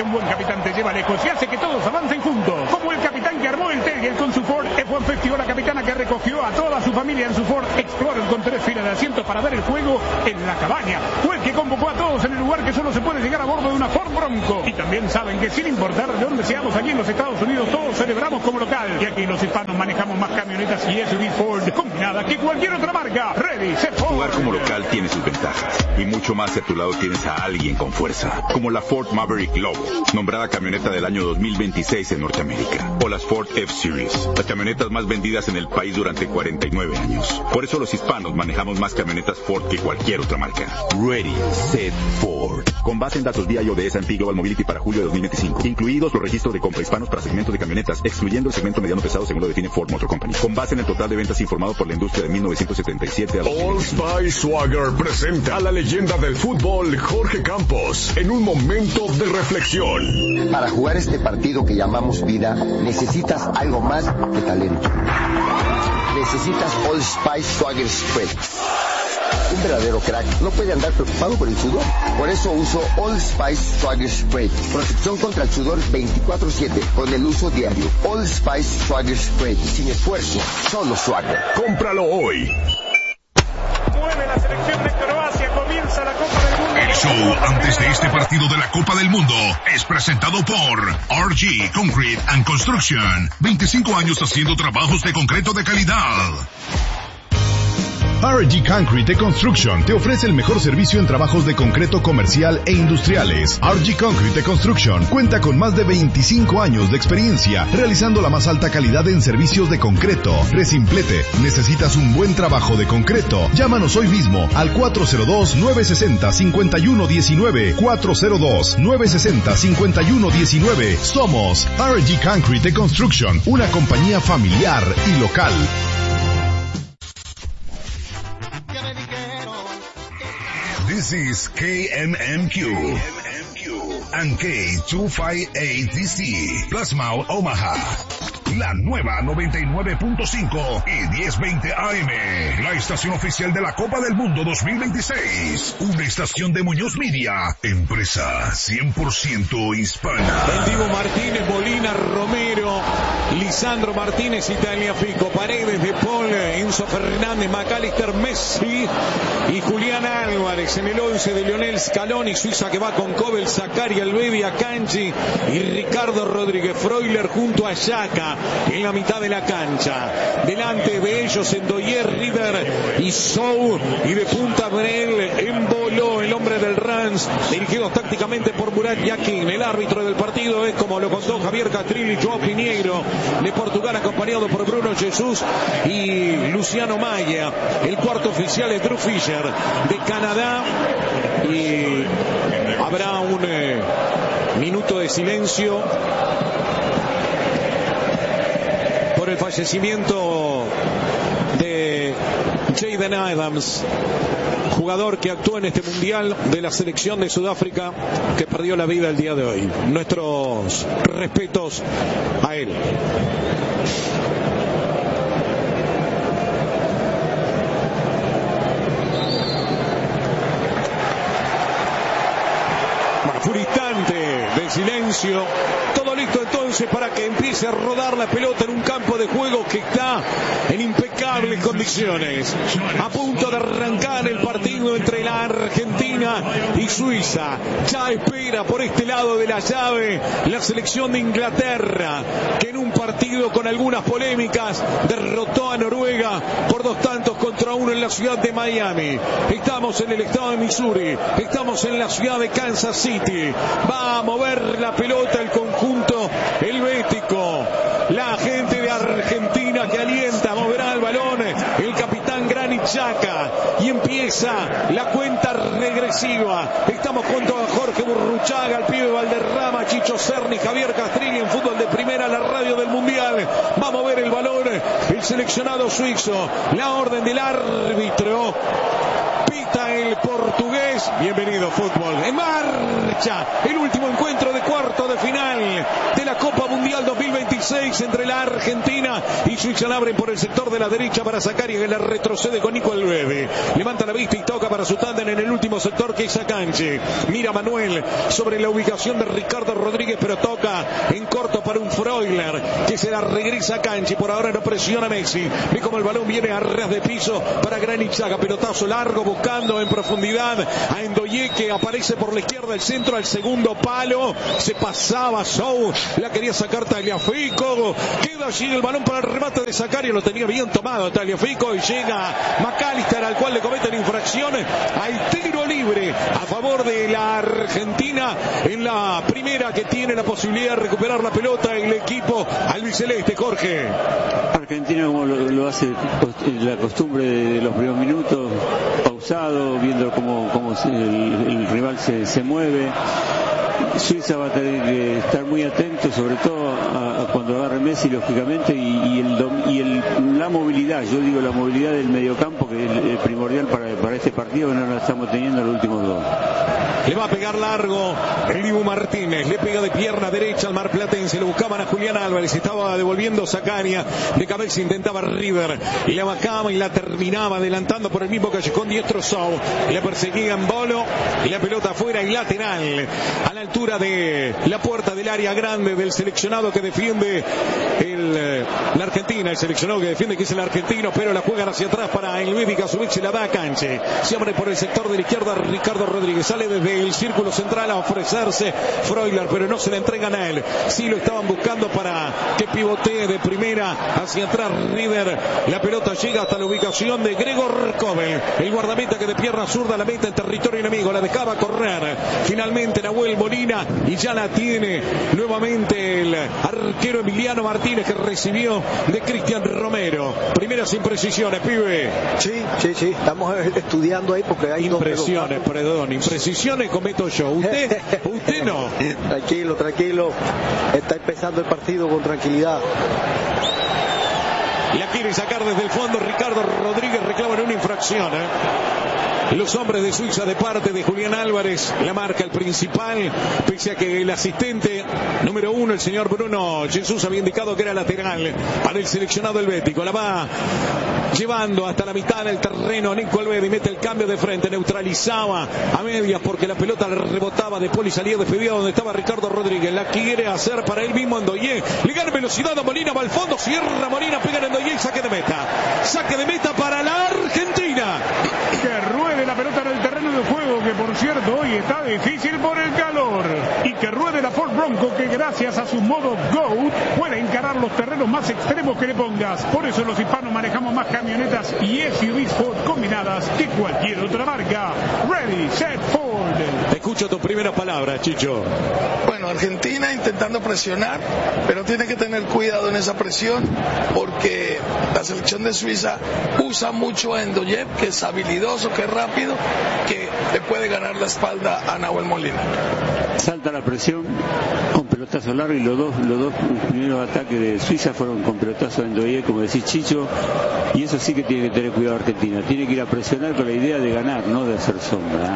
Un buen capitán te lleva lejos y hace que todos avancen juntos. Como el capitán que armó el Terrier con su Ford F1 Festival, la capitana que recogió a toda su familia en su Ford Explorer con 3 filas de asientos para ver el juego en la cabaña. Fue el que convocó a todos en el lugar que solo se puede llegar a bordo de una Ford Bronco. Y también saben que sin importar de dónde seamos aquí en los Estados Unidos, todos celebramos como local. Y aquí los hispanos manejamos más camionetas y SUV Ford combinadas que cualquier otra marca. Ready, set, Ford. Jugar como local tiene sus ventajas. Y mucho más si a tu lado tienes a alguien con fuerza. Como la Ford Maverick Lobo, nombrada camioneta del año 2026 en Norteamérica. O las Ford F-Series, las camionetas más vendidas en el país durante 49 años. Por eso los hispanos manejamos más camionetas Ford que cualquier otra marca. Ready, set, Ford. Con base en datos BIO de S&P Global Mobility para julio de 2025. Incluidos los registros de compra hispanos para segmentos de camionetas, excluyendo el segmento mediano pesado según lo define Ford Motor Company. Con base en el total de ventas informado por la industria de 1977 a 2025. Old Spice Swagger presenta a la leyenda del fútbol Jorge Campos en un momento de reflexión. Para jugar este partido que llamamos vida, necesitas algo más que talento. Necesitas Old Spice Swagger Spread. Un verdadero crack no puede andar preocupado por el sudor. Por eso uso Old Spice Swagger Spray. Protección contra el sudor 24/7 con el uso diario. Old Spice Swagger Spray. Sin esfuerzo, solo Swagger. Cómpralo hoy. Mueve la selección de Croacia, comienza la Copa del Mundo. El show antes de este partido de la Copa del Mundo es presentado por RG Concrete and Construction. 25 años haciendo trabajos de concreto de calidad. RG Concrete Construction te ofrece el mejor servicio en trabajos de concreto comercial e industriales. RG Concrete Construction cuenta con más de 25 años de experiencia realizando la más alta calidad en servicios de concreto. Resimplete, ¿necesitas un buen trabajo de concreto? Llámanos hoy mismo al 402-960-5119. 402-960-5119. Somos RG Concrete Construction, una compañía familiar y local. This is KMMQ and K258DC, Plasma Omaha. La nueva 99.5 y 1020 AM. La estación oficial de la Copa del Mundo 2026. Una estación de Muñoz Media. Empresa 100% hispana. El Divo Martínez, Molina, Romero, Lisandro Martínez, Italia Fico, Paredes, De Paul, Enzo Fernández, McAllister, Messi y Julián Álvarez. En el 11 de Lionel Scaloni, Suiza que va con Kobel, Zakari, Albevi, Akanji y Ricardo Rodríguez Freuler junto a Yaka en la mitad de la cancha. Delante de ellos Endoyer, River y Sou, y de punta Brel, Embolo, el hombre del Rans, dirigido tácticamente por Murat Yakin. El árbitro del partido es, como lo contó Javier Castrilli, Joao Piniegro de Portugal, acompañado por Bruno Jesús y Luciano Maya. El cuarto oficial es Drew Fisher de Canadá, y habrá un minuto de silencio por el fallecimiento de Jaden Adams, jugador que actuó en este mundial de la selección de Sudáfrica, que perdió la vida el día de hoy. Nuestros respetos a él. Un instante de silencio. Todo listo entonces para que empiece a rodar la pelota en un campo de juego que está en impecables condiciones. A punto de arrancar el partido entre la Argentina y Suiza. Ya espera por este lado de la llave la selección de Inglaterra, que en un partido con algunas polémicas derrotó a Noruega por 2-1 en la ciudad de Miami. Estamos en el estado de Missouri, estamos en la ciudad de Kansas City. Va a mover la pelota el conjunto helvético. La gente de Argentina que alienta, moverá el balón el capitán Granit Xhaka y empieza la cuenta regresiva. Estamos junto a Jorge Burruchaga, al pibe Valderrama, Chicho Serni, Javier Castrilli en Fútbol de Primera, la radio del Mundial. Va a mover el balón el seleccionado suizo. La orden del árbitro. Pita el portugués. Luis, bienvenido fútbol. En marcha el último encuentro de cuarto de final de la Copa Mundial 2026 entre la Argentina y Suiza. La abren por el sector de la derecha para Zaccaria, que la retrocede con Nico Alvede. Levanta la vista y toca para su tándem en el último sector, que es Akanji. Mira Manuel sobre la ubicación de Ricardo Rodríguez, pero toca en corto para un Freuler, que se la regresa a Akanji. Por ahora no presiona Messi. Ve como el balón viene a ras de piso para Granit Xhaka. Pelotazo largo buscando en profundidad a Ndoye, que aparece por la izquierda, el centro al segundo palo. Se pasaba Sou, la quería sacar Tagliafico. Queda allí el balón para el remate de Zaccaria. Lo tenía bien tomado Tagliafico y llega McAllister, al cual le cometen infracciones. Hay tiro libre a favor de la Argentina en la primera, que tiene la posibilidad de recuperar la pelota el equipo albiceleste. Jorge. Argentina, como lo hace la costumbre de los primeros minutos, pausado, viendo cómo el rival se mueve. Suiza va a tener que estar muy atento, sobre todo a cuando agarre Messi, lógicamente, y la movilidad. Yo digo la movilidad del mediocampo, que es primordial para este partido, que no la estamos teniendo en los últimos dos. Le va a pegar largo el Dibu Martínez, le pega de pierna derecha al marplatense, lo buscaban a Julián Álvarez, estaba devolviendo Zaccaria, de cabeza intentaba River, y la bajaba y la terminaba adelantando por el mismo callejón diestro Sou, la perseguía en Bolo, y la pelota afuera y lateral, a la altura de la puerta del área grande del seleccionado que defiende la Argentina, el seleccionado que defiende, que es el argentino, pero la juegan hacia atrás para el Médica, a su vez se la da a Canche, se abre por el sector de la izquierda Ricardo Rodríguez, sale desde el círculo central a ofrecerse Freuler, pero no se le entregan a él. Sí lo estaban buscando para que pivotee de primera hacia atrás River. La pelota llega hasta la ubicación de Gregor Kobel, el guardameta, que de pierna zurda la mete en territorio enemigo, la dejaba correr. Finalmente Nahuel Molina, y ya la tiene nuevamente el arquero Emiliano Martínez, que recibió de Cristian Romero. Primeras imprecisiones, pibe. Sí, estamos estudiando ahí porque hay impresiones, perdón, imprecisiones cometo yo. Usted no. Tranquilo. Está empezando el partido con tranquilidad. La quiere sacar desde el fondo Ricardo Rodríguez, reclaman una infracción. Los hombres de Suiza de parte de Julián Álvarez, la marca el principal, pese a que el asistente número 1, el señor Bruno Jesús, había indicado que era lateral para el seleccionado helvético. La va llevando hasta la mitad del terreno Nico Alvede, y mete el cambio de frente, neutralizaba a medias porque la pelota le rebotaba de Poli, salía despedida donde estaba Ricardo Rodríguez, la quiere hacer para él mismo Ndoye, le gana velocidad a Molina, va al fondo, cierra Molina, pega en Ndoye y saque de meta para la Argentina. Que ruede la pelota en el terreno de juego, que por cierto hoy está difícil por el calor, y que ruede la Ford Bronco, que gracias a su modo GOAT puede encarar los terrenos más extremos que le pongas. Por eso los hispanos manejamos más camionetas y SUVs Ford combinadas que cualquier otra marca. Ready, set, Ford. Escucho tu primera palabra, Chicho. Bueno, Argentina intentando presionar, pero tiene que tener cuidado en esa presión, porque la selección de Suiza usa mucho a Ndoye, que es habilidoso, que es rápido, que le puede ganar la espalda a Nahuel Molina. Salta la presión con pelotazo largo, y los dos primeros ataques de Suiza fueron con pelotazo de Ndoye, como decís, Chicho, y eso sí que tiene que tener cuidado Argentina. Tiene que ir a presionar con la idea de ganar, no de hacer sombra.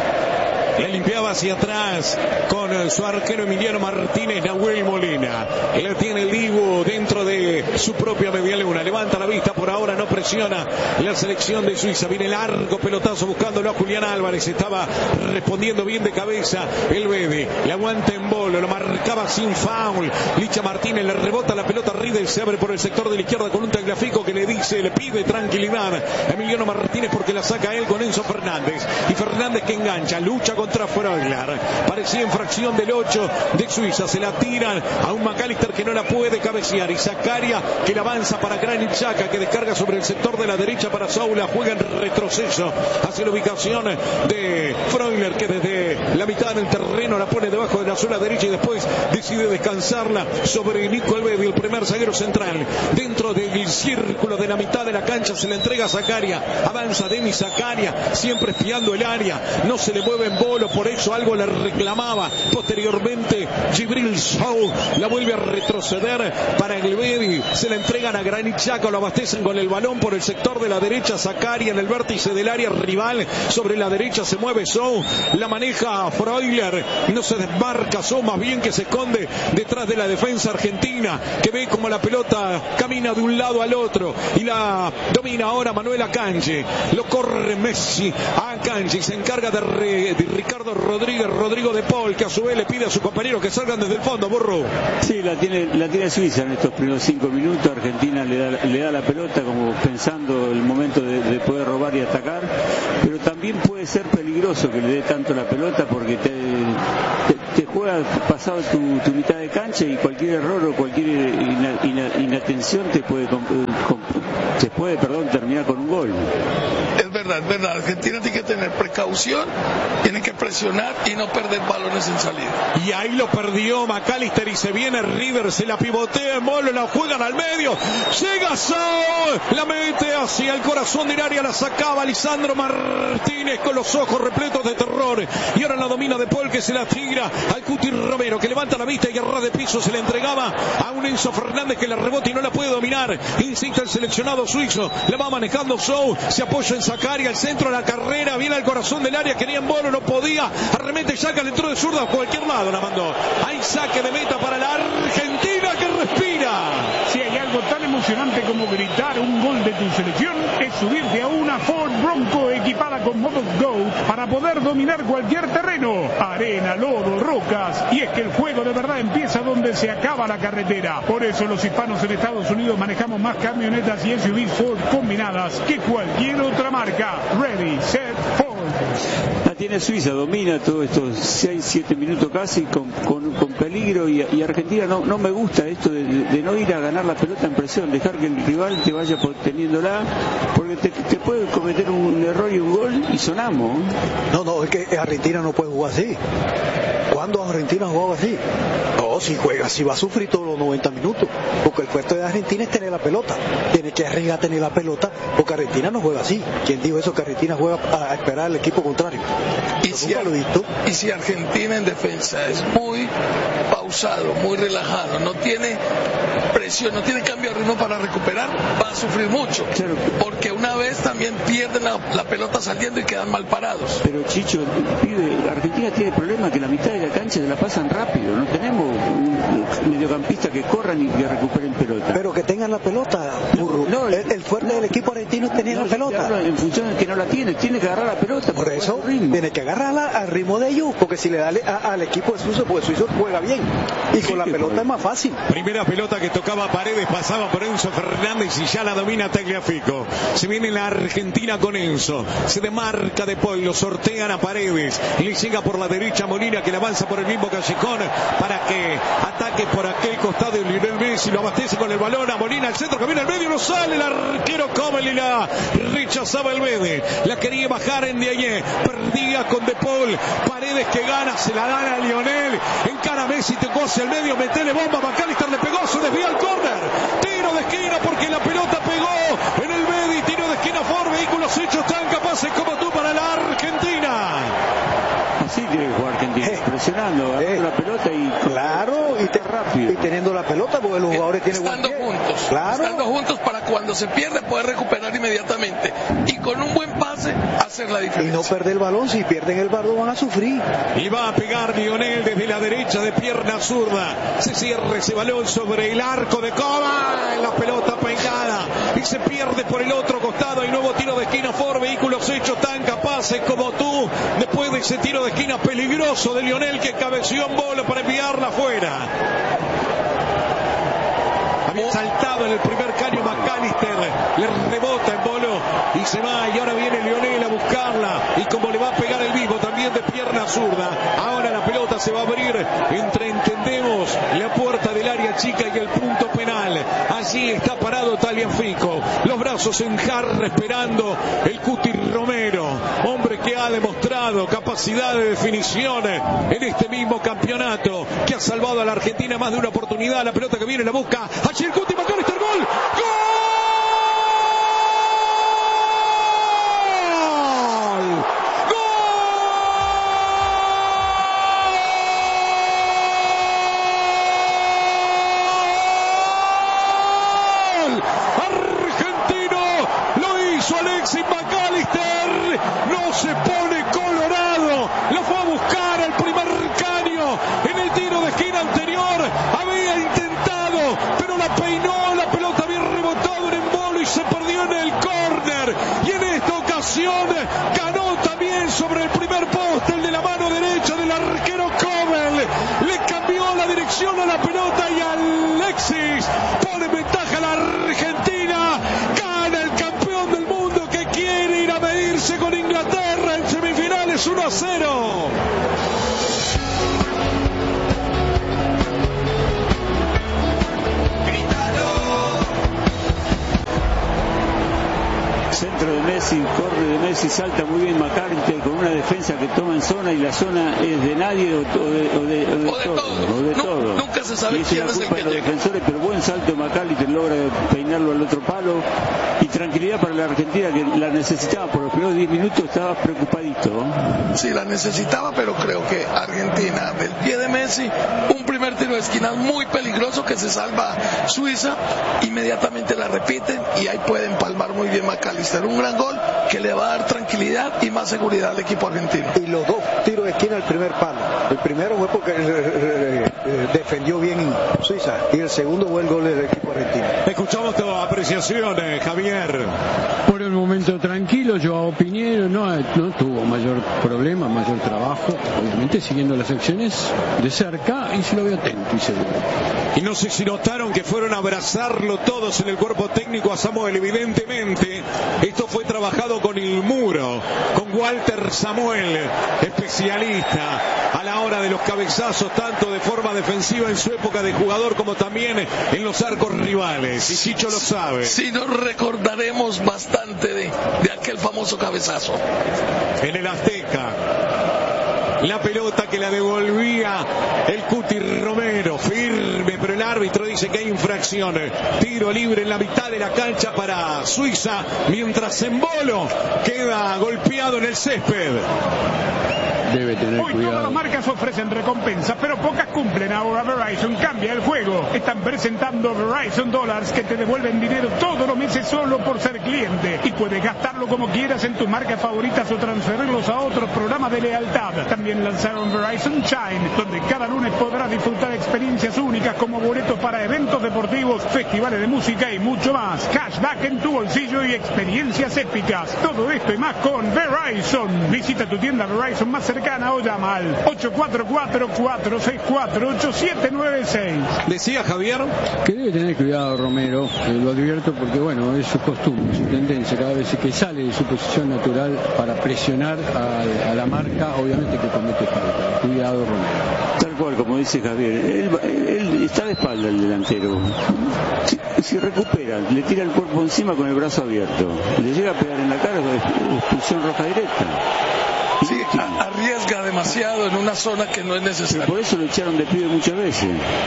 La limpiaba hacia atrás con su arquero Emiliano Martínez, Nahuel Molina. La tiene el Dibu dentro de su propia media luna. Levanta la vista, por ahora no presiona la selección de Suiza. Viene largo pelotazo buscándolo a Julián Álvarez. Estaba respondiendo bien de cabeza el Bebe. Le aguanta en Bolo, lo marcaba sin foul. Licha Martínez le rebota la pelota. Riedel se abre por el sector de la izquierda con un Tagliafico que le pide tranquilidad a Emiliano Martínez, porque la saca él con Enzo Fernández. Y Fernández, que engancha, lucha contra Freuler. Parecía infracción del 8 de Suiza. Se la tiran a un McAllister que no la puede cabecear. Y Zaccaria, que la avanza para Granit Xhaka, que descarga sobre el sector de la derecha para Soula. Juega en retroceso hacia la ubicación de Freuler, que desde la mitad del terreno la pone debajo de la suela derecha, y después decide descansarla sobre Nico Alvede, el primer zaguero central. Dentro del círculo de la mitad de la cancha se le entrega a Zaccaria. Avanza Denis Zaccaria, siempre espiando el área. No se le mueve en bola. Bolo, por eso algo le reclamaba. Posteriormente Gibril Sow la vuelve a retroceder para el Bedi, se la entregan a Granit Xhaka, lo abastecen con el balón por el sector de la derecha. Zakaria en el vértice del área rival, sobre la derecha se mueve Sow, la maneja Freuler, no se desmarca Sow, más bien que se esconde detrás de la defensa argentina, que ve como la pelota camina de un lado al otro y la domina ahora Manuel Akanji. Lo corre Messi a Akanji, se encarga de Ricardo Rodríguez, Rodrigo de Paul, que a su vez le pide a sus compañeros que salgan desde el fondo. Burro. Sí, la tiene Suiza en estos primeros 5 minutos. Argentina le da la pelota como pensando el momento de poder robar y atacar, pero también puede ser peligroso que le dé tanto la pelota, porque te juega pasado tu mitad de cancha y cualquier error o cualquier inatención te puede terminar con un gol. Es verdad. Argentina tiene que tener precaución, tiene que presionar y no perder balones en salida. Y ahí lo perdió McAllister y se viene River, se la pivotea en Bolo, la juegan al medio, llega Sow, la mete hacia el corazón del área, la sacaba Lisandro Martínez con los ojos repletos de terror, y ahora la domina de Paul, que se la tira al Cuti Romero, que levanta la vista y a ras de piso se la entregaba a un Enzo Fernández que la rebota y no la puede dominar. Insiste el seleccionado suizo, la va manejando Sow, se apoya en Zakaria, al centro de la carrera, viene al corazón del área, quería en Bolo, no podía, arremete Xhaka, le entró de zurda a cualquier lado, la mandó. Hay saque de meta para la Argentina, que respira. Si hay algo tan emocionante como gritar un gol de tu selección, es subirte a una Ford Bronco equipada con modo Go para poder dominar cualquier terreno, arena, lodo, rocas, y es que el juego de verdad empieza donde se acaba la carretera. Por eso los hispanos en Estados Unidos manejamos más camionetas y SUVs Ford combinadas que cualquier otra marca. Ready, set, Ford. La tiene Suiza, domina todos estos 6-7 minutos casi con peligro, y Argentina no me gusta esto de no ir a ganar la pelota en presión, dejar que el rival te vaya teniéndola, porque te puede cometer un error y un gol y sonamos. No, es que Argentina no puede jugar así. ¿Cuándo Argentina juega así? No, si juega así va a sufrir todos los 90 minutos, porque el fuerte de Argentina es tener la pelota, tiene que arriesgar a tener la pelota, porque Argentina no juega así. ¿Quién dijo eso? Que Argentina juega a esperar al equipo contrario. Y si Argentina en defensa es muy pausado, muy relajado, no tiene presión, no tiene cambio de ritmo para recuperar, va a sufrir mucho, porque una vez también pierden la pelota saliendo y quedan mal parados. Pero Chicho, Argentina tiene el problema que la mitad de la cancha se la pasan rápido, no tenemos mediocampistas que corran y que recuperen pelota. Pero que tengan la pelota, burro. No, el fuerte del equipo argentino es tener la pelota. En función de que no la tiene que agarrar la pelota. Por eso tiene que agarrarla al ritmo de ellos, porque si le da al equipo de Suizo, pues Suizo juega bien y con la pelota es más fácil. Primera pelota que tocaba Paredes, pasaba por Enzo Fernández y ya la domina Tagliafico. Se viene la Argentina con Enzo, se demarca de Paul, lo sortean a Paredes, le llega por la derecha Molina, que le avanza por el mismo callejón para que ataque por aquel costado de Lionel Messi, lo abastece con el balón a Molina, al centro, camina al medio, no sale el arquero Comel y la rechazaba el Bede, la quería bajar en Diaye, perdía con De Paul, Paredes que gana, se la dan a Lionel, encara Messi, tocó hacia el medio, metele bomba, McAllister le pegó, se desvía al córner, tiro de esquina porque la pelota pegó en el Bede, tiro de esquina por vehículos hechos tan capaces como tú para la Argentina. Así tiene que jugar Argentina, presionando, agarrando la pelota y claro, rápido. Y teniendo la pelota, porque los jugadores tienen estando juntos para cuando se pierde poder recuperar inmediatamente y con un buen pase hacer la diferencia. Y no perder el balón, si pierden el balón van a sufrir. Y va a pegar Lionel desde la derecha de pierna zurda, se cierra ese balón sobre el arco de Coba, la pelota pegada y se pierde por el otro costado, y nuevo tiro de esquina por vehículos hechos tan capaces como tú, después de ese tiro de esquina peligroso de Lionel que cabeció en bola para enviarla afuera. Había saltado en el primer caño McAllister, le rebota en Bolo y se va, y ahora viene Lionel a buscarla, y como le va a pegar el vivo también de pierna zurda, ahora la pelota se va a abrir entre, entendemos, la puerta del área chica y el punto penal. Allí está parado Tagliafico, los brazos en jarra esperando el Cuti Romero, hombre que ha demostrado capacidad de definición en este mismo campeonato, que ha salvado a la Argentina más de una oportunidad. La pelota que viene la busca allí el Cuti, McAllister, gol, ¡gol! definición. Ganó también sobre el primer poste, el de la mano derecha del arquero Kobel. Le cambió la dirección a la pelota y Alexis pone ventaja a la Argentina. Gana el campeón del mundo que quiere ir a medirse con Inglaterra en semifinales 1-0. Centro de Messi, corre de Messi, salta muy bien McAllister con una defensa que toma en zona y la zona es de nadie o de todo. Nunca se sabe quién es el que de los llega. defensores, pero buen salto McAllister, logra peinarlo al otro palo y tranquilidad para la Argentina que la necesitaba. Por los primeros 10 minutos estaba preocupadito. Sí, la necesitaba, pero creo que Argentina, del pie de Messi, un primer tiro de esquina muy peligroso que se salva Suiza, inmediatamente la repiten y ahí puede empalmar muy bien McAllister. Un gran gol que le va a dar tranquilidad y más seguridad al equipo argentino. Y los dos tiros de esquina al primer palo. El primero fue porque defendió bien Suiza y el segundo fue el gol del equipo argentino. Escuchamos tu apreciación, Javier. Por el momento tranquilo, Joao Piñero no tuvo mayor problema, mayor trabajo, obviamente siguiendo las acciones de cerca y se lo veo atento y seguro. Y no sé si notaron que fueron a abrazarlo todos en el cuerpo técnico a Samuel, evidentemente. Esto fue trabajado con el muro, con Walter Samuel, especialista a la hora de los cabezazos, tanto de forma defensiva en su época de jugador como también en los arcos rivales. Y Chicho lo sabe. Sí, nos recordaremos bastante de aquel famoso cabezazo. En el Azteca. La pelota que la devolvía el Cuti Romero, firme, pero el árbitro dice que hay infracción. Tiro libre en la mitad de la cancha para Suiza, mientras Embolo queda golpeado en el césped. Debe tener Hoy cuidado. todas las marcas ofrecen recompensas, pero pocas cumplen. Ahora Verizon cambia el juego. Están presentando Verizon Dollars que te devuelven dinero todos los meses solo por ser cliente. Y puedes gastarlo como quieras en tus marcas favoritas o transferirlos a otros programas de lealtad. También lanzaron Verizon Shine, donde cada lunes podrás disfrutar experiencias únicas como boletos para eventos deportivos, festivales de música y mucho más. Cashback en tu bolsillo y experiencias épicas. Todo esto y más con Verizon. Visita tu tienda Verizon más cercana o llama al 844-464-8796. Decía Javier que debe tener cuidado Romero, lo advierto porque bueno, es su costumbre, su tendencia, cada vez que sale de su posición natural para presionar a la marca, obviamente que comete falta. Cuidado Romero. Tal cual, como dice Javier, él está de espalda el delantero. Si recupera, le tira el cuerpo encima con el brazo abierto, le llega a pegar en la cara, expulsión roja directa. Sí, arriesga demasiado en una zona que no es necesaria. Por eso lo echaron de pibe muchas veces.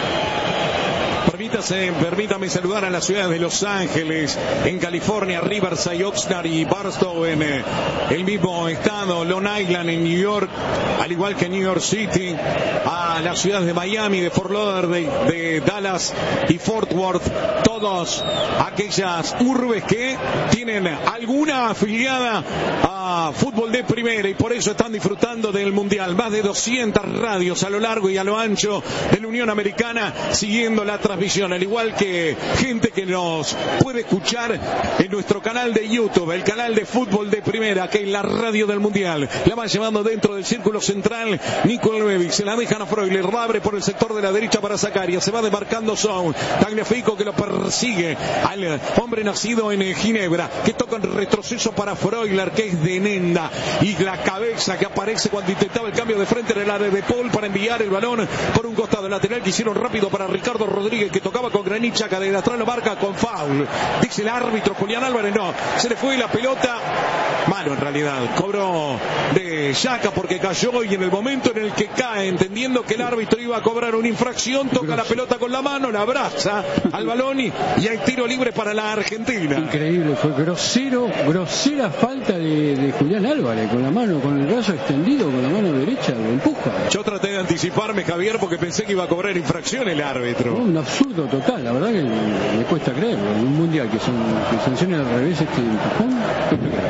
Permítame saludar a las ciudades de Los Ángeles, en California, Riverside, Oxnard y Barstow en el mismo estado, Long Island en New York, al igual que New York City, a las ciudades de Miami, de Fort Lauderdale, de Dallas y Fort Worth, todas aquellas urbes que tienen alguna afiliada a fútbol de primera y por eso están disfrutando del Mundial. Más de 200 radios a lo largo y a lo ancho de la Unión Americana siguiendo la transmisión, al igual que gente que nos puede escuchar en nuestro canal de YouTube, el canal de fútbol de primera, que es la radio del Mundial. La va llevando dentro del círculo central Nico Levi, se la dejan a Freuler, la abre por el sector de la derecha para Zakaria, se va demarcando Son, Tagliafico que lo persigue al hombre nacido en Ginebra, que toca en retroceso para Freuler, que es de Nenda, y la cabeza que aparece cuando intentaba el cambio de frente en el área de Paul para enviar el balón por un costado lateral que hicieron rápido para Ricardo Rodríguez, que tocaba con Granit Xhaka, de atrás lo marca con foul, dice el árbitro Julián Álvarez, no, se le fue la pelota, mano en realidad, cobró de Xhaka porque cayó y en el momento en el que cae, entendiendo que el árbitro iba a cobrar una infracción, toca la pelota con la mano, la abraza al balón y hay tiro libre para la Argentina. Increíble, fue grosera falta de Julián Álvarez, con la mano, con el brazo extendido, con la mano derecha, lo empuja. Yo traté de anticiparme, Javier, porque pensé que iba a cobrar infracción el árbitro. Un absurdo total, la verdad que me cuesta creerlo. En un mundial que sancionen al revés este empujón, Le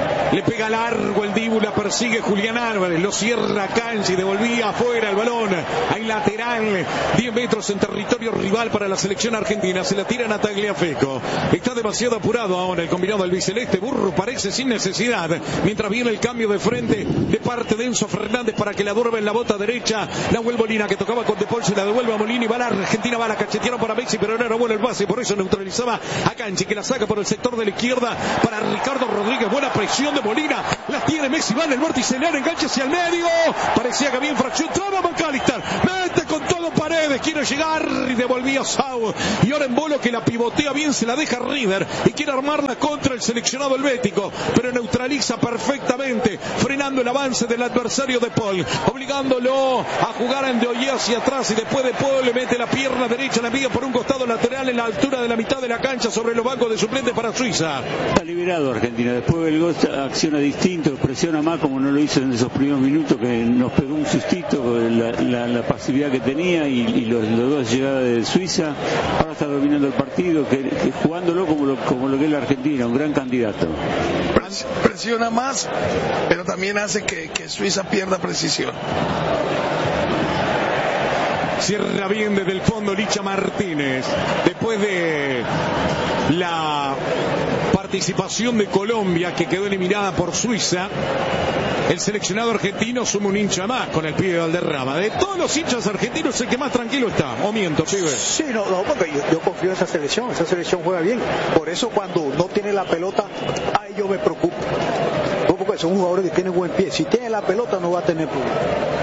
pega largo el Dibu, la persigue Julián Álvarez, lo cierra Canchi, devolvía afuera el balón, hay lateral, 10 metros en territorio rival para la selección argentina, se la tira a Tagliafico, está demasiado apurado ahora el combinado albiceleste, Burru parece sin necesidad, mientras viene el cambio de frente de parte de Enzo Fernández para que la duerme en la bota derecha, Nahuel Molina que tocaba con De Paul, se la devuelve a Molina y va la Argentina, va la cachetearon para Messi, pero no era bueno el pase, por eso neutralizaba a Canchi, que la saca por el sector de la izquierda para Ricardo Rodríguez, buena presión de Molina, la tiene Messi, va en el vórtice, le engancha hacia el medio, parecía que había infracción, traba McAllister, mete con todo Paredes, quiere llegar y devolvía Sau, y ahora en Bolo que la pivotea bien, se la deja River y quiere armarla contra el seleccionado helvético, pero neutraliza perfectamente, frenando el avance del adversario de Paul, obligándolo a jugar en Ndoye hacia atrás, y después de Paul le mete la pierna derecha, la envía por un costado lateral en la altura de la mitad de la cancha sobre los bancos de suplentes para Suiza. Está liberado Argentina, después del gol acciona distinto, presiona más como no lo hizo en esos primeros minutos, que nos pegó un sustito con la pasividad que tenía y los dos llegadas de Suiza. Ahora está dominando el partido, que jugándolo como lo que es la Argentina, un gran candidato. Presiona más, pero también hace que Suiza pierda precisión. Cierra bien desde el fondo Licha Martínez. Después de la participación de Colombia, que quedó eliminada por Suiza, el seleccionado argentino suma un hincha más con el pibe Valderrama. De todos los hinchas argentinos, el que más tranquilo está. ¿O miento, pibe? Sí, no, porque yo confío en esa selección juega bien. Por eso cuando no tiene la pelota, ahí yo me preocupo. Porque son jugadores que tienen buen pie. Si tiene la pelota no va a tener problema.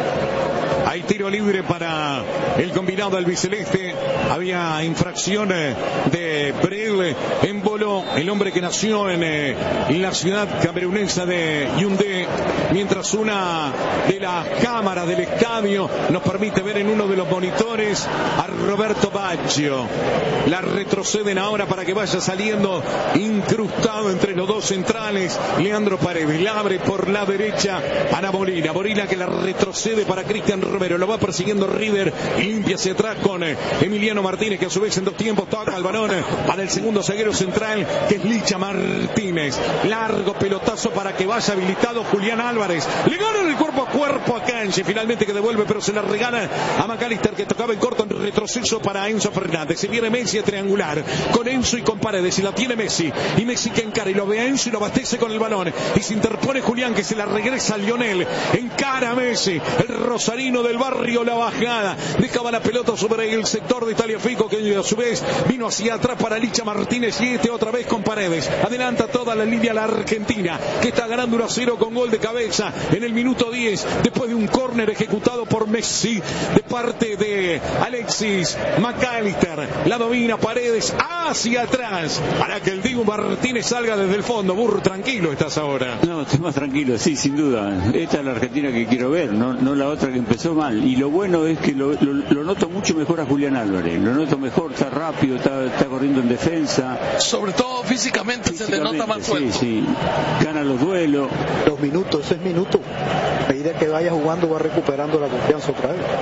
Hay tiro libre para el combinado albiceleste. Había infracción de Brel en Bolo, el hombre que nació en la ciudad camerunesa de Yaoundé, mientras una de las cámaras del estadio nos permite ver en uno de los monitores a Roberto Baggio. La retroceden ahora para que vaya saliendo incrustado entre los dos centrales Leandro Paredes. La abre por la derecha Ana Molina. Molina que la retrocede para Cristian Romero. Lo va persiguiendo River y limpia hacia atrás con Emiliano Martínez, que a su vez en dos tiempos toca el balón para el segundo zaguero central, que es Licha Martínez. Largo pelotazo para que vaya habilitado Julián Álvarez. Le gana el cuerpo a cuerpo a Canchi, finalmente que devuelve, pero se la regala a McAllister, que tocaba en corto, en retroceso para Enzo Fernández. Se viene Messi a triangular con Enzo y con Paredes, y la tiene Messi, y Messi que encara y lo ve a Enzo y lo abastece con el balón, y se interpone Julián, que se la regresa a Lionel, encara a Messi, el rosarino del barrio La Bajada, dejaba la pelota sobre el sector de Tagliafico, que a su vez vino hacia atrás para Licha Martínez, y otra vez con Paredes, adelanta toda la línea la Argentina, que está ganando 1-0 con gol de cabeza en el minuto 10, después de un córner ejecutado por Messi de parte de Alexis McAllister. La domina Paredes hacia atrás para que el Dibu Martínez salga desde el fondo. Burro, tranquilo estás ahora. No, estoy más tranquilo, sí, sin duda. Esta es la Argentina que quiero ver, no la otra que empezó mal. Y lo bueno es que lo noto mucho mejor a Julián Álvarez, lo noto mejor, está rápido, está corriendo en defensa. Sobre todo físicamente se le nota más fuerte. Sí, gana los duelos. 2 minutos, 6 minutos. A medida que vaya jugando va recuperando la confianza otra vez.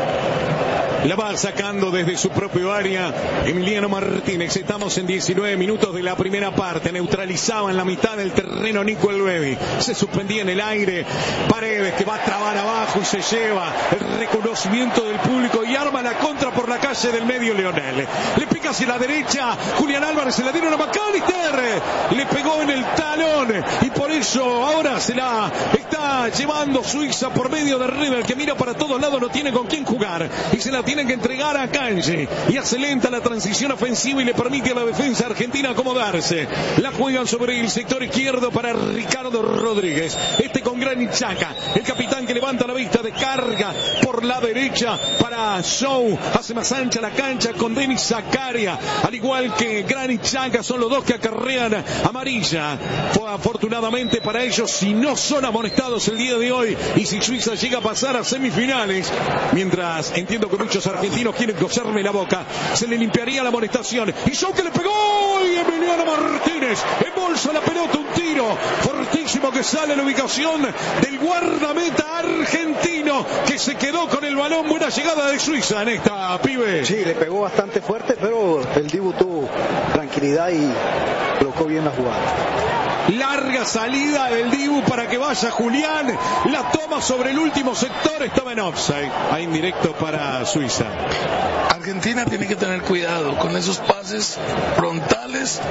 La va sacando desde su propio área Emiliano Martínez. Estamos en 19 minutos de la primera parte. Neutralizaba en la mitad del terreno Nico Elbebi. Se suspendía en el aire. Paredes que va a trabar abajo y se lleva el reconocimiento del público y arma la contra por la calle del medio Leonel. Le pica hacia la derecha. Julián Álvarez se la dieron a McAllister. Le pegó en el talón y por eso ahora se la está llevando Suiza por medio de River, que mira para todos lados, no tiene con quién jugar y se la tienen que entregar a Canchi, y hace lenta la transición ofensiva y le permite a la defensa argentina acomodarse. La juegan sobre el sector izquierdo para Ricardo Rodríguez, con Granit Xhaka, el capitán que levanta la vista de carga por la derecha para Show, hace más ancha la cancha con Denis Zakaria, al igual que Granit Xhaka, son los dos que acarrean amarilla. Fue afortunadamente para ellos, si no son amonestados el día de hoy, y si Suiza llega a pasar a semifinales, mientras entiendo que muchos argentinos quieren coserme la boca, se le limpiaría la amonestación. Y Show que le pegó, y Emiliano Martínez embolsa la pelota, un tiro fortísimo que sale a la ubicación del guardameta argentino, que se quedó con el balón. Buena llegada de Suiza en esta, pibe. Sí, le pegó bastante fuerte, pero el Dibu tuvo tranquilidad y bloqueó bien la jugada. larga salida del Dibu para que vaya Julián, la toma sobre el último sector, estaba en offside, ahí indirecto para Suiza. Argentina tiene que tener cuidado con esos pases frontales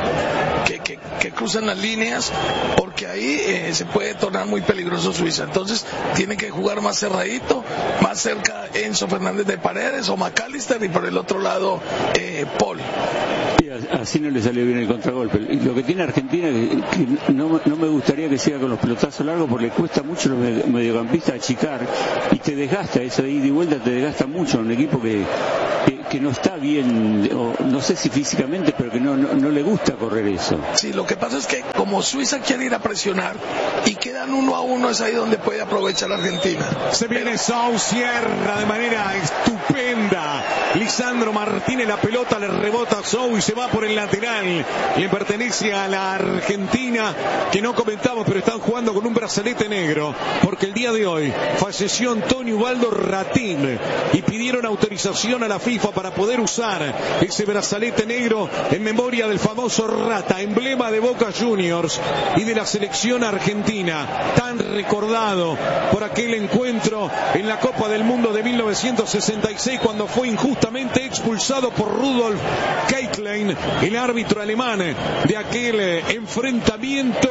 que cruzan las líneas, porque ahí se puede tornar muy peligroso Suiza. Entonces tiene que jugar más cerradito, más cerca Enzo Fernández de Paredes o McAllister, y por el otro lado Paul. Sí, así no le salió bien el contragolpe. Lo que tiene Argentina que no me gustaría que siga con los pelotazos largos, porque le cuesta mucho a los mediocampistas achicar y te desgasta, eso de ida y vuelta te desgasta mucho. Un equipo que no está bien, o no sé si físicamente, pero que no le gusta correr eso. Sí, lo que pasa es que como Suiza quiere ir a presionar y quedan 1-1, es ahí donde puede aprovechar Argentina. Se viene Sau, cierra de manera estupenda Lisandro Martínez, la pelota le rebota a Sau y se va por el lateral. Le pertenece a la Argentina, que no comentamos, pero están jugando con un brazalete negro, porque el día de hoy falleció Antonio Ubaldo Ratín y pidieron autorización a la FIFA para poder usar ese brazalete negro en memoria del famoso Rata, emblema de Boca Juniors y de la selección argentina, tan recordado por aquel encuentro en la Copa del Mundo de 1966, cuando fue injustamente expulsado por Rudolf Keitlein, el árbitro alemán de aquel enfrentamiento,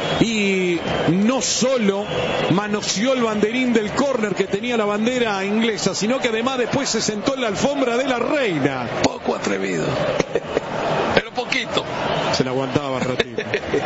y no solo manoseó el banderín del córner que tenía la bandera inglesa, sino que además después se sentó en la alfombra de la reina. Poco atrevido, pero poquito. Se la aguantaba Ratín.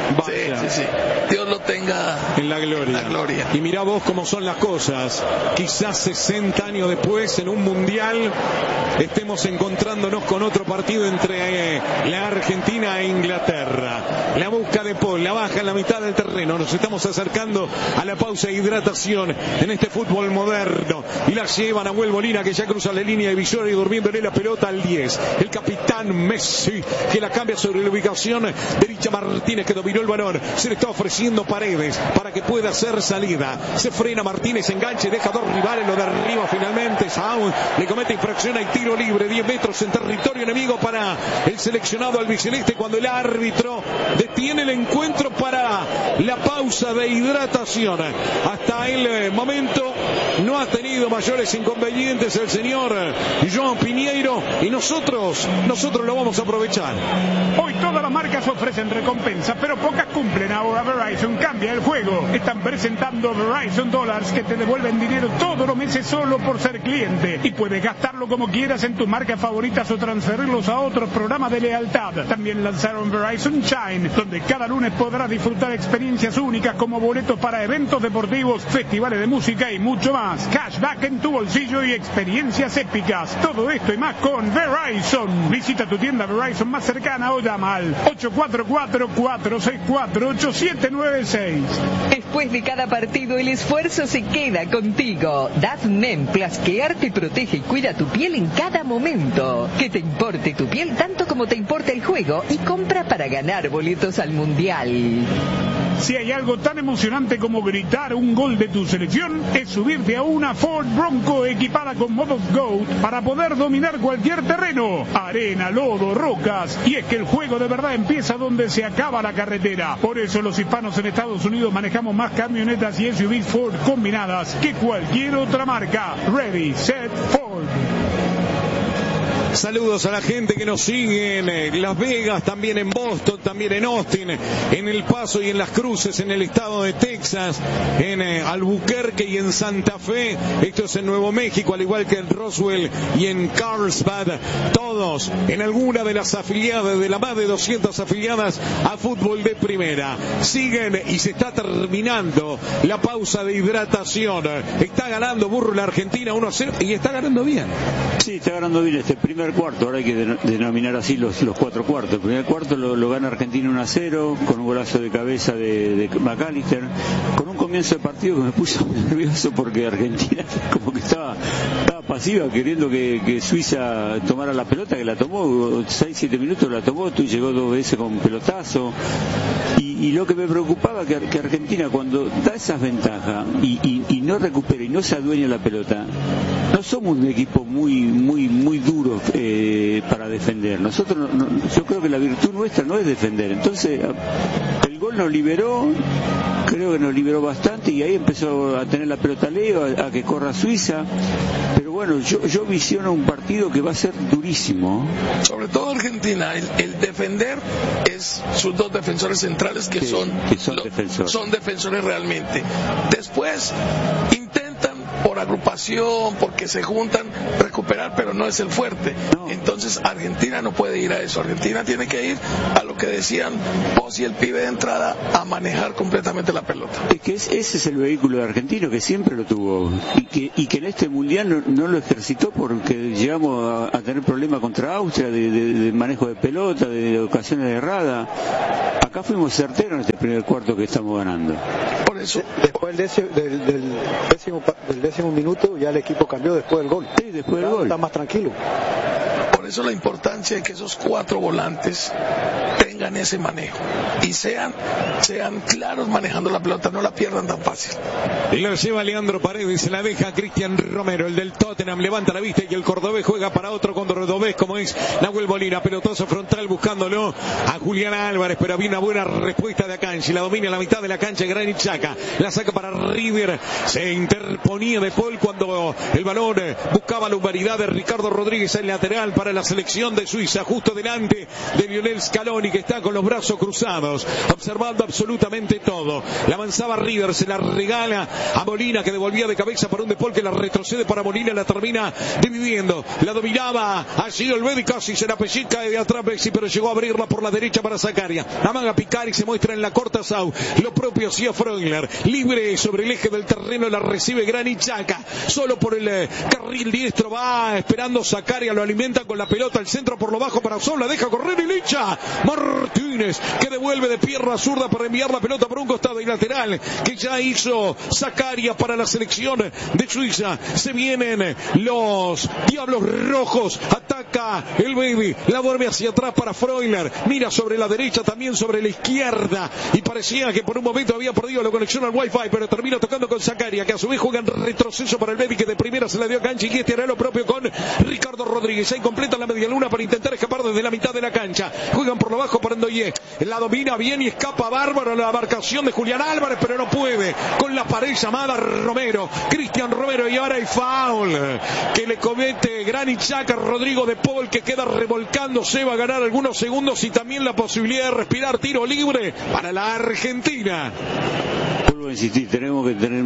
Sí. Dios lo tenga en la gloria. Y mirá vos cómo son las cosas. Quizás 60 años después, en un mundial, estemos encontrándonos con otro partido entre la Argentina e Inglaterra. La busca de Paul, la baja en la mitad del terreno. Nos estamos acercando a la pausa de hidratación en este fútbol moderno. Y la lleva Nahuel Molina, que ya cruza la línea divisoria y durmiéndole la pelota al 10. El capitán Messi, que la cambia sobre la ubicación de Licha Martínez, que dominó el balón. Se le está ofreciendo Paredes para que pueda hacer salida. Se frena Martínez, enganche, deja dos rivales, lo derriba finalmente. Saúl le comete infracción, hay tiro libre, 10 metros en territorio enemigo para el seleccionado albiceleste, cuando el árbitro detiene el encuentro para la pausa de hidratación. Hasta el momento no ha tenido mayores inconvenientes el señor Joan Piñeiro, y nosotros lo vamos a aprovechar. Hoy todas las marcas ofrecen recompensas, pero pocas cumplen. Ahora Verizon cambia el juego. Están presentando Verizon Dollars, que te devuelven dinero todos los meses solo por ser cliente, y puedes gastarlo como quieras en tus marcas favoritas o transferirlos a otros programas de lealtad. También lanzaron Verizon Shine, donde cada lunes podrás disfrutar experiencias únicas como boletos para eventos deportivos, festivales de música y mucho más. Cashback en tu bolsillo y experiencias épicas. Todo esto y más con Verizon. Visita tu tienda Verizon más cercana o llama al 844-464-8796. Después de cada partido, el esfuerzo se queda contigo. Dazmen Plus Care te protege y cuida tu piel en cada momento. Que te importe tu piel tanto como te importa el juego, y compra para ganar boletos al Mundial. Si hay algo tan emocionante como gritar un gol de tu selección, es subirte a una Ford Bronco equipada con modos GOAT para poder dominar cualquier terreno, arena, lodo, rocas. Y es que el juego de verdad empieza donde se acaba la carretera. Por eso los hispanos en Estados Unidos manejamos más camionetas y SUVs Ford combinadas que cualquier otra marca. Ready, set, Ford. Saludos a la gente que nos sigue en Las Vegas, también en Boston, también en Austin, en El Paso y en Las Cruces, en el estado de Texas, en Albuquerque y en Santa Fe. Esto es en Nuevo México, al igual que en Roswell y en Carlsbad. Todos en alguna de las afiliadas, de las más de 200 afiliadas a fútbol de primera. Siguen y se está terminando la pausa de hidratación. Está ganando Burro la Argentina 1-0 y está ganando bien. Sí, está ganando bien este primer cuarto. Ahora hay que denominar así los cuatro cuartos. El primer cuarto lo gana Argentina 1-0 con un golazo de cabeza de McAllister, con un comienzo de partido que me puso muy nervioso, porque Argentina como que estaba pasiva, queriendo que Suiza tomara la pelota, que la tomó 6-7 minutos, la tomó, llegó 2 veces con pelotazo. Y lo que me preocupaba que Argentina, cuando da esas ventajas y no recupera y no se adueña la pelota, no somos un equipo muy duro para defender. Nosotros yo creo que la virtud nuestra no es defender. Entonces el gol gol nos liberó, creo que nos liberó bastante, y ahí empezó a tener la pelota Leo, a que corra Suiza. Pero bueno, yo visiono un partido que va a ser durísimo. Sobre todo Argentina, el defender es sus dos defensores centrales que son defensores realmente. Después intentan por agrupación, porque se juntan, recuperar, pero no es el fuerte. Entonces Argentina no puede ir a eso. Argentina tiene que ir a lo que decían vos y el pibe de entrada, a manejar completamente la pelota. Es que ese es el vehículo de argentino, que siempre lo tuvo, y que en este mundial no lo ejercitó, porque llegamos a tener problemas contra Austria de manejo de pelota, de ocasiones erradas. Acá fuimos certeros en este primer cuarto que estamos ganando. Por eso, después del décimo minuto ya el equipo cambió después del gol. Sí, después del gol. Está más tranquilo. Por eso la importancia de que esos 4 volantes tengan ese manejo y sean claros manejando la pelota, no la pierdan tan fácil. Y lo lleva Leandro Paredes, se la deja Cristian Romero, el del Tottenham, levanta la vista y el cordobés juega para otro cordobés como es Nahuel Molina, pelotazo frontal buscándolo a Julián Álvarez, pero había una buena respuesta de Akanji, la domina en la mitad de la cancha Granit Xhaka, la saca para River, se interponía De Paul cuando el balón buscaba la humanidad de Ricardo Rodríguez, el lateral para la selección de Suiza, justo delante de Lionel Scaloni, que está con los brazos cruzados, observando absolutamente todo. La avanzaba River, se la regala a Molina, que devolvía de cabeza para un De Paul, que la retrocede para Molina, la termina dividiendo, la dominaba allí el Bedi, casi se la pellizca de atrás Messi, pero llegó a abrirla por la derecha para Zakaria, amaga picar y se muestra en la corta Sau, lo propio hacía Freuler, libre sobre el eje del terreno, la recibe Granit Xhaka, solo por el carril diestro, va esperando Zakaria, lo alimenta con la pelota al centro por lo bajo para Sol, la deja correr y licha Martínez, que devuelve de pierna zurda para enviar la pelota por un costado y lateral, que ya hizo Zakaria para la selección de Suiza. Se vienen los Diablos Rojos, ataca el Baby, la vuelve hacia atrás para Freuler, mira sobre la derecha, también sobre la izquierda, y parecía que por un momento había perdido la conexión al Wi-Fi, pero termina tocando con Zakaria, que a su vez juega en retroceso para el Baby, que de primera se la dio a Canchi, y este hará lo propio con Ricardo Rodríguez. Ahí completa la media luna para intentar escapar desde la mitad de la cancha, juegan por lo bajo para Ndoye, la domina bien y escapa bárbaro la marcación de Julián Álvarez, pero no puede con la pared llamada Romero, Cristian Romero, y ahora el foul que le comete Granit Xhaka, Rodrigo De Paul, que queda revolcándose, va a ganar algunos segundos y también la posibilidad de respirar. Tiro libre para la Argentina. Vuelvo a insistir, tenemos que tener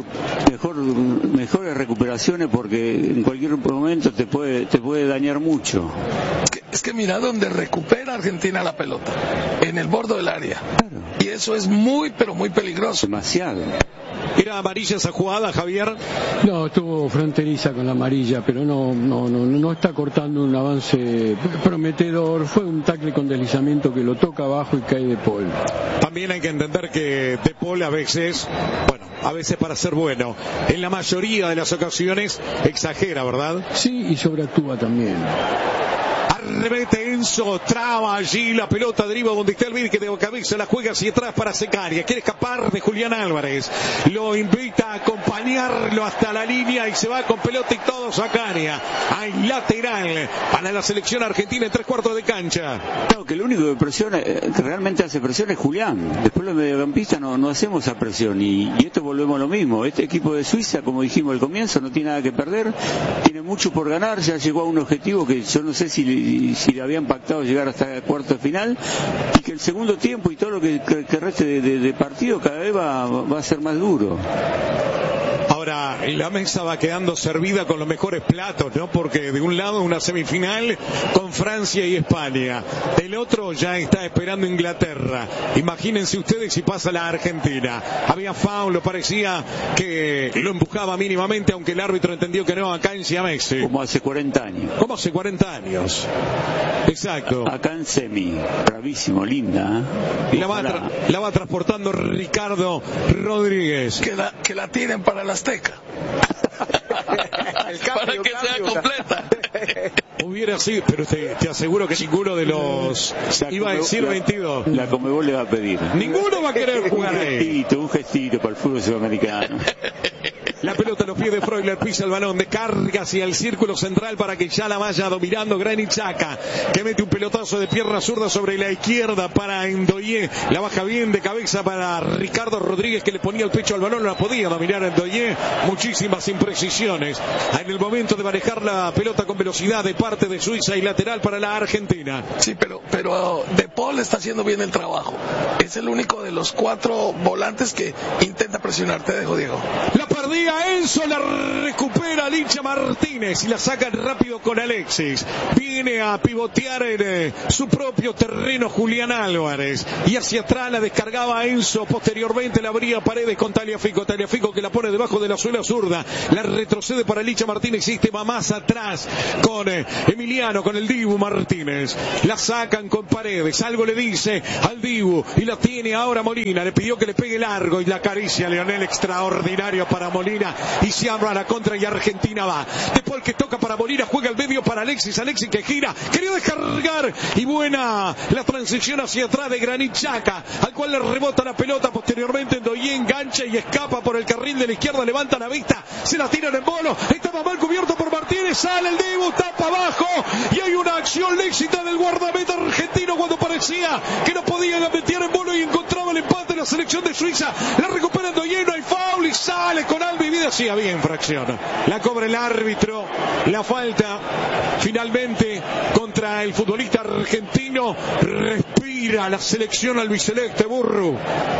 mejores recuperaciones, porque en cualquier momento te puede dañar mucho. Es que mira donde recupera Argentina la pelota, en el borde del área. Claro. Y eso es muy, pero muy peligroso. Demasiado. ¿Era amarilla esa jugada, Javier? No, estuvo fronteriza con la amarilla, pero no está cortando un avance prometedor. Fue un tackle con deslizamiento que lo toca abajo y cae De Paul. También hay que entender que De Paul a veces para ser bueno, en la mayoría de las ocasiones exagera, ¿verdad? Sí, y sobreactúa también. Arremete Enzo, traba allí la pelota, deriva donde está el Vir, que de cabeza la juega hacia atrás para Zakaria, quiere escapar de Julián Álvarez, lo invita a acompañarlo hasta la línea y se va con pelota y todo Zakaria. Hay lateral para la selección argentina en 3/4 de cancha. No, que el único que presiona, que realmente hace presión es Julián. Después los mediocampistas no hacemos esa presión, y esto volvemos a lo mismo. Este equipo de Suiza, como dijimos al comienzo, no tiene nada que perder, tiene mucho por ganar, ya llegó a un objetivo que yo no sé si le habían pactado llegar hasta el cuarto de final, y que el segundo tiempo y todo lo que reste de partido cada vez va a ser más duro. Ahora, la mesa va quedando servida con los mejores platos, ¿no? Porque de un lado una semifinal con Francia y España, del otro ya está esperando Inglaterra. Imagínense ustedes si pasa la Argentina. Había foul, lo parecía que lo empujaba mínimamente, aunque el árbitro entendió que no, acá en Messi. Como hace 40 años. Como hace 40 años. Exacto. Acá en semi, bravísimo, linda. Y la va transportando Ricardo Rodríguez. Que la tiren para la Azteca. Para que sea completa. Hubiera sido, pero te aseguro que ninguno de los iba a decir 22. La Conmebol le va a pedir. Ninguno va a querer jugar ahí. Un gestito para el fútbol sudamericano. La pelota a los pies de Freuler, pisa el balón, descarga hacia el círculo central para que ya la vaya dominando Granit Xhaka, que mete un pelotazo de pierna zurda sobre la izquierda para Ndoye. La baja bien de cabeza para Ricardo Rodríguez, que le ponía el pecho al balón, no la podía dominar Ndoye. Muchísimas imprecisiones en el momento de manejar la pelota con velocidad de parte de Suiza y lateral para la Argentina. Sí, pero De Paul está haciendo bien el trabajo. Es el único de los 4 volantes que intenta presionar. Te dejo, Diego. La perdía Enzo, la recupera Licha Martínez y la sacan rápido con Alexis. Viene a pivotear en su propio terreno Julián Álvarez, y hacia atrás la descargaba Enzo. Posteriormente la abría Paredes con Tagliafico que la pone debajo de la suela zurda, la retrocede para Licha Martínez y este va más atrás con Emiliano, con el Dibu Martínez. La sacan con Paredes, algo le dice al Dibu y la tiene ahora Molina. Le pidió que le pegue largo y la acaricia Leonel, extraordinario para Molina, y se abra la contra y Argentina va. Después que toca para Molina, juega al medio para Alexis que gira, quería descargar y buena la transición hacia atrás de Granit Xhaka, al cual le rebota la pelota. Posteriormente Ndoye engancha y escapa por el carril de la izquierda, levanta la vista, se la tiran en bono, estaba mal cubierto por Martínez, sale el Dibu, tapa abajo y hay una acción léxita del guardameta argentino cuando parecía que no podían meter en bono y encontraba el empate en la selección de Suiza. La recupera Ndoye, no hay foul y sale con alma y vida. Sí, había infracción, la cobra el árbitro, la falta finalmente contra el futbolista argentino. Respira la selección albiceleste, Burru.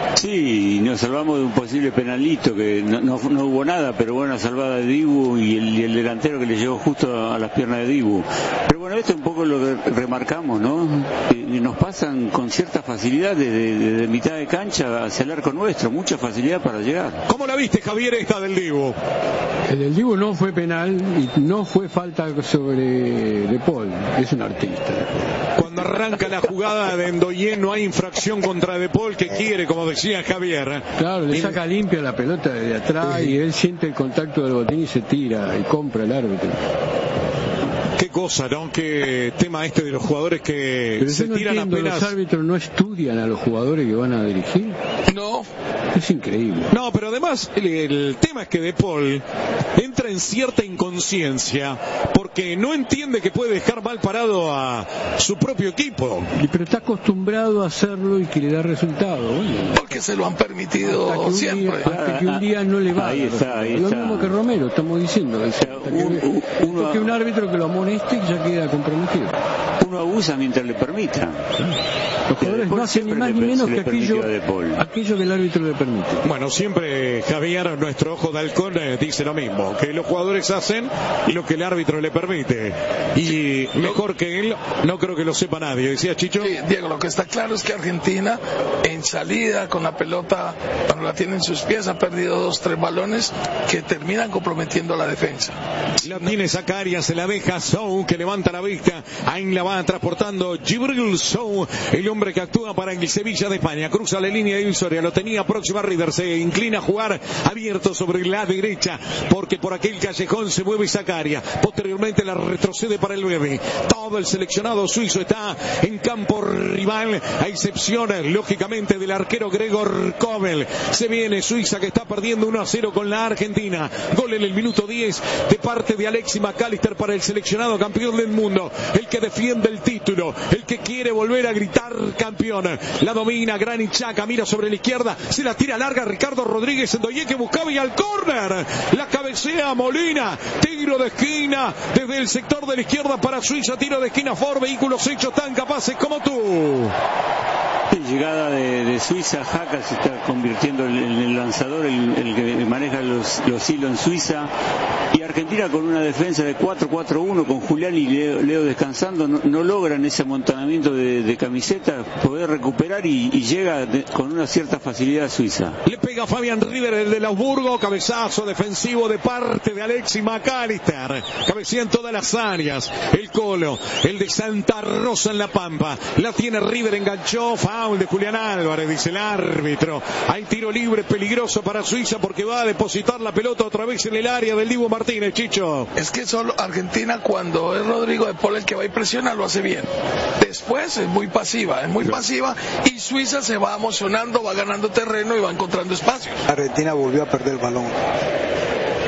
Sí, nos salvamos de un posible penalito, que no hubo nada, pero buena salvada de Dibu y el delantero que le llegó justo a las piernas de Dibu. Pero bueno, esto es un poco lo que remarcamos, ¿no? Nos pasan con cierta facilidad desde mitad de cancha hacia el arco nuestro, mucha facilidad para llegar. ¿Cómo la viste, Javier, esta del Dibu? El del Dibu no fue penal y no fue falta sobre De Paul, es un artista. Cuando arranca la jugada de Ndoye no hay infracción contra De Paul, que quiere, como decía Javier. Claro, le saca limpia la pelota de atrás y él siente el contacto del botín y se tira y compra el árbitro. Qué cosa, ¿no? Qué tema este de los jugadores que pero se tiran apenas. ¿Los árbitros no estudian a los jugadores que van a dirigir? No. Es increíble. No, pero además el tema es que De Paul entra en cierta inconsciencia porque no entiende que puede dejar mal parado a su propio equipo. Pero está acostumbrado a hacerlo y que le da resultado. Bueno, porque se lo han permitido siempre. Hasta que un día no le va. Ahí está. Lo mismo que Romero, estamos diciendo. Porque un árbitro que lo amoneste ya queda comprometido. Uno abusa mientras le permita. Los jugadores no hacen ni más ni menos que aquello que el árbitro le permite. Bueno, siempre Javier, nuestro ojo de halcón, dice lo mismo, que los jugadores hacen lo que el árbitro le permite. Y mejor que él, no creo que lo sepa nadie. ¿Decía Chicho? Sí, Diego, lo que está claro es que Argentina, en salida con la pelota, cuando la tiene en sus pies, ha perdido 2-3 balones que terminan comprometiendo la defensa. La tiene Zakaria, se la deja Sou, que levanta la vista. Ahí la va transportando Djibril Sou, el hombre que actúa para el Sevilla de España. Cruza la línea divisoria, lo tenía próxima a River, se inclina a jugar abierto sobre la derecha, porque por aquel callejón se mueve Zakaria. Posteriormente la retrocede para el 9. Todo el seleccionado suizo está en campo rival, a excepción, lógicamente, del arquero Gregor Kobel. Se viene Suiza, que está perdiendo 1-0 con la Argentina. Gol en el minuto 10 de parte de Alexis McAllister para el seleccionado campeón del mundo, el que defiende el título, el que quiere volver a gritar campeón. La domina Granit Xhaka, mira sobre la izquierda, se la tira larga Ricardo Rodríguez, Ndoye que buscaba y al córner la cabecea Molina. Tiro de esquina desde el sector de la izquierda para Suiza, tiro de esquina Ford, vehículos hechos tan capaces como tú. Llegada de Suiza, Xhaka se está convirtiendo en el lanzador, el que maneja los hilos en Suiza, y Argentina con una defensa de 4-4-1 con Julián y Leo descansando no logran ese amontonamiento de camiseta poder recuperar y llega con una cierta facilidad a Suiza. Le pega Fabián River, el de Augsburgo, cabezazo defensivo de parte de Alexis McAllister, cabecea en todas las áreas, el Colo, el de Santa Rosa en La Pampa, la tiene River, enganchó, foul de Julián Álvarez, dice el árbitro. Hay tiro libre peligroso para Suiza porque va a depositar la pelota otra vez en el área del Dibu Martínez, Chicho. Es que solo Argentina, cuando es Rodrigo de Paul el que va y presiona, lo hace bien. Después es muy pasiva y Suiza se va emocionando, va ganando terreno y va encontrando espacios. Argentina volvió a perder el balón.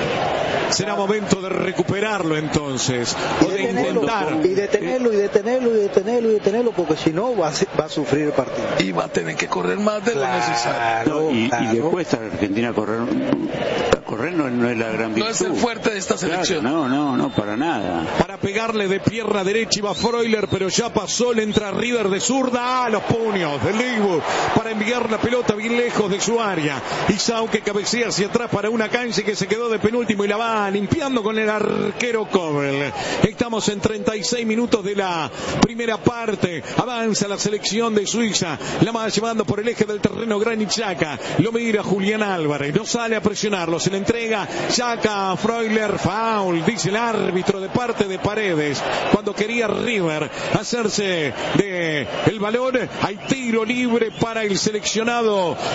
Será momento de recuperarlo entonces. O de intentar. Y detenerlo, porque si no va a sufrir el partido. Y va a tener que correr más de lo necesario. Y después a Argentina correr no es la gran virtud. No es el fuerte de esta selección. No, para nada. Para pegarle de pierna derecha iba Freuler, pero ya pasó, le entra River de zurda, los puños del Ligwood para enviar la pelota bien lejos de su área. Isao que cabecea hacia atrás para una cancha que se quedó de penúltimo y la va limpiando con el arquero Kobel. Estamos en 36 minutos de la primera parte. Avanza la selección de Suiza, la va llevando por el eje del terreno Granit Xhaka. Lo mira Julián Álvarez, no sale a presionarlo, se le entrega Xhaka a Freuler, foul, dice el árbitro de parte de Paredes. Cuando quería River hacerse de el balón, hay tiro libre para el seleccionado